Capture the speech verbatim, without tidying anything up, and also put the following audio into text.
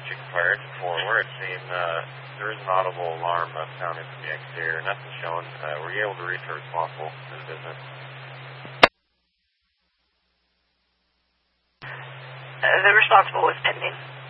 Chicken Fire Engine four, we're at scene. Uh, there is an audible alarm uh, sounding from the exterior. Nothing showing. Uh, were you able to reach a responsible for the business? Uh, the responsible was pending.